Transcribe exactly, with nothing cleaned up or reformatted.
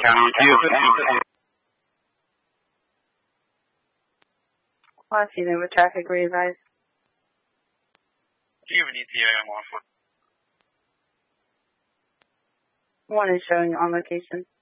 County, Houston. Class unit with traffic readvised. Do you have an E T A on one foot? One is showing on location.